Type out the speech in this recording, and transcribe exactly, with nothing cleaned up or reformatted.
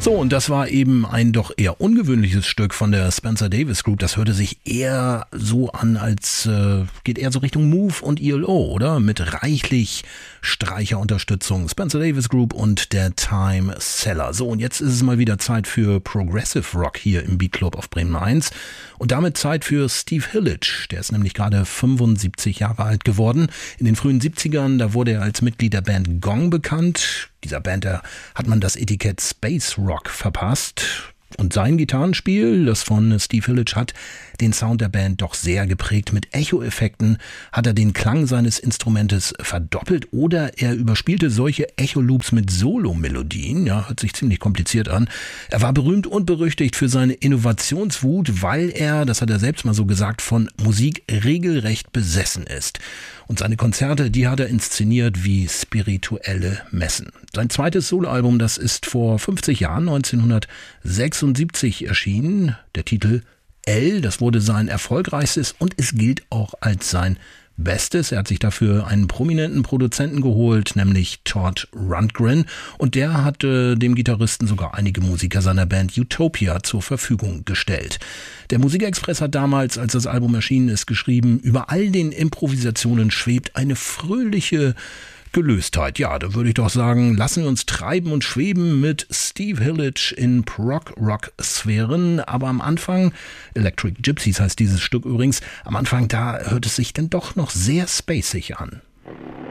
So, und das war eben ein doch eher ungewöhnliches Stück von der Spencer Davis Group. Das hörte sich eher so an, als äh, geht eher so Richtung Move und E L O, oder? Mit reichlich Streicherunterstützung. Spencer Davis Group und der Time Seller. So, und jetzt ist es mal wieder Zeit für Progressive Rock hier im Beat Club auf Bremen eins. Und damit Zeit für Steve Hillage. Der ist nämlich gerade fünfundsiebzig Jahre alt geworden. In den frühen siebzigern, da wurde er als Mitglied der Band Gong bekannt. Dieser Band, da hat man das Etikett Space Rock verpasst. Und sein Gitarrenspiel, das von Steve Hillage, hat den Sound der Band doch sehr geprägt. Mit Echo-Effekten hat er den Klang seines Instrumentes verdoppelt oder er überspielte solche Echo-Loops mit Solo-Melodien. Ja, hört sich ziemlich kompliziert an. Er war berühmt und berüchtigt für seine Innovationswut, weil er, das hat er selbst mal so gesagt, von Musik regelrecht besessen ist. Und seine Konzerte, die hat er inszeniert wie spirituelle Messen. Sein zweites Soloalbum, das ist vor fünfzig Jahren, neunzehnhundertsechsundsiebzig erschienen. Der Titel L, das wurde sein erfolgreichstes und es gilt auch als sein Bestes. Er hat sich dafür einen prominenten Produzenten geholt, nämlich Todd Rundgren. Und der hat äh, dem Gitarristen sogar einige Musiker seiner Band Utopia zur Verfügung gestellt. Der Musikexpress hat damals, als das Album erschienen ist, geschrieben, über all den Improvisationen schwebt eine fröhliche Gelöstheit. Ja, da würde ich doch sagen, lassen wir uns treiben und schweben mit Steve Hillage in Prog-Rock-Sphären. Aber am Anfang, Electric Gypsies heißt dieses Stück übrigens, am Anfang, da hört es sich dann doch noch sehr spacig an.